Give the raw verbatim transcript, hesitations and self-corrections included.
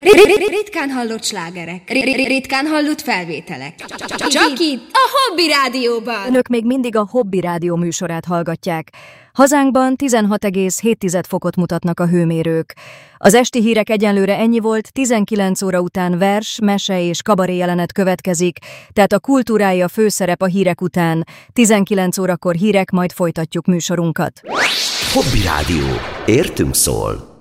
Ritkán hallott slágerek, ritkán hallott felvételek. Csak itt, a Hobby Rádióban. Önök még mindig a Hobby Rádió műsorát hallgatják. Hazánkban tizenhat egész hét fokot mutatnak a hőmérők. Az esti hírek egyenlőre ennyi volt, tizenkilenc óra után vers, mese és kabaré jelenet következik, tehát a kultúrája főszerep a hírek után. tizenkilenc órakor hírek, majd folytatjuk műsorunkat. Hobby Rádió. Értünk szól.